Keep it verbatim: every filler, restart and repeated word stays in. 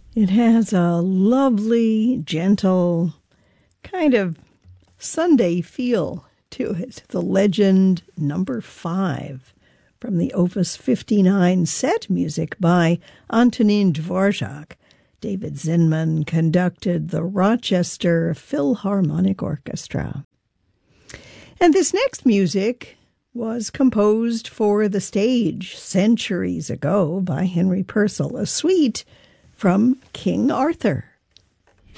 It has a lovely, gentle, kind of Sunday feel to it. The Legend number five from the Opus fifty-nine set music by Antonin Dvorak. David Zinman conducted the Rochester Philharmonic Orchestra. And this next music was composed for the stage centuries ago by Henry Purcell, a suite from King Arthur.